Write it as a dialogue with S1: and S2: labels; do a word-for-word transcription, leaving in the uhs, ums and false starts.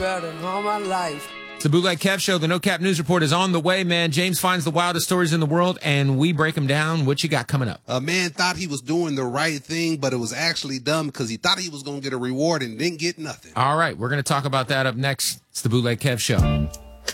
S1: better all my life.
S2: It's the Bootleg Kev Show. The No Cap News Report is on the way, man. James finds the wildest stories in the world, and we break them down. What you got coming up?
S3: A man thought he was doing the right thing, but it was actually dumb because he thought he was going to get a reward and didn't get nothing.
S2: All right, we're going to talk about that up next. It's the Bootleg Kev Show.